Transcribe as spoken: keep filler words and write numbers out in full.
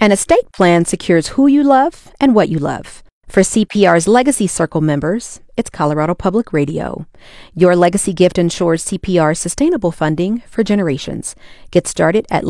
An estate plan secures who you love and what you love. For C P R's Legacy Circle members, it's Colorado Public Radio. Your legacy gift ensures C P R sustainable funding for generations. Get started at